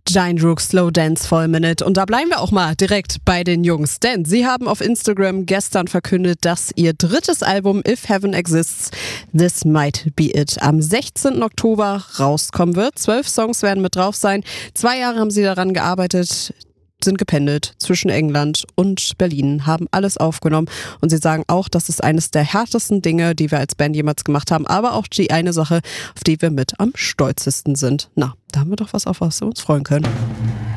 Giant Rooks Slow Dance Full Minute. Und da bleiben wir auch mal direkt bei den Jungs, denn sie haben auf Instagram gestern verkündet, dass ihr drittes Album If Heaven Exists, This Might Be It am 16. Oktober rauskommen wird. 12 Songs werden mit drauf sein. 2 Jahre haben sie daran gearbeitet, sind gependelt zwischen England und Berlin, haben alles aufgenommen und sie sagen auch, das ist eines der härtesten Dinge, die wir als Band jemals gemacht haben, aber auch die eine Sache, auf die wir mit am stolzesten sind. Na, da haben wir doch was, auf was wir uns freuen können.